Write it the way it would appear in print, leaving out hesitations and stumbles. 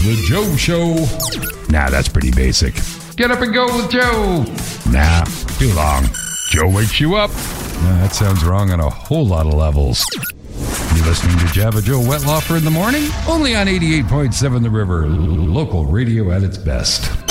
The Joe Show. Nah, that's pretty basic. Get up and go with Joe. Nah, too long. Joe wakes you up. Nah, that sounds wrong on a whole lot of levels. You listening to Java Joe Wettlaufer in the morning? Only on 88.7 The River, local radio at its best.